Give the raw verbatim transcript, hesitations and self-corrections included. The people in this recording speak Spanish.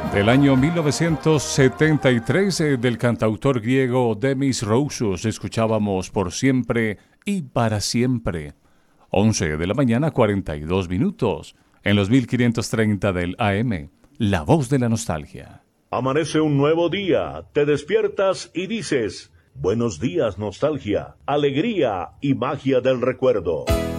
Del año mil novecientos setenta y tres, eh, del cantautor griego Demis Roussos, escuchábamos Por siempre y para siempre. once de la mañana, cuarenta y dos minutos, en los mil quinientos treinta del A M, La Voz de la Nostalgia. Amanece un nuevo día, te despiertas y dices, buenos días nostalgia, alegría y magia del recuerdo.